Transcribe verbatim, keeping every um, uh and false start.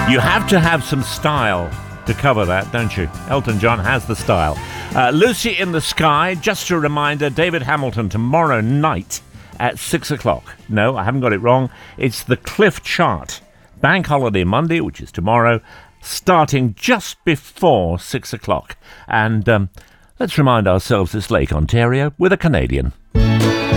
You have to have some style to cover that, don't you? Elton John has the style. Uh, Lucy in the Sky, just a reminder, David Hamilton tomorrow night at six o'clock. No, I haven't got it wrong. It's the Cliff Chart. Bank Holiday Monday, which is tomorrow, starting just before six o'clock. And um, let's remind ourselves it's Lake Ontario with a Canadian.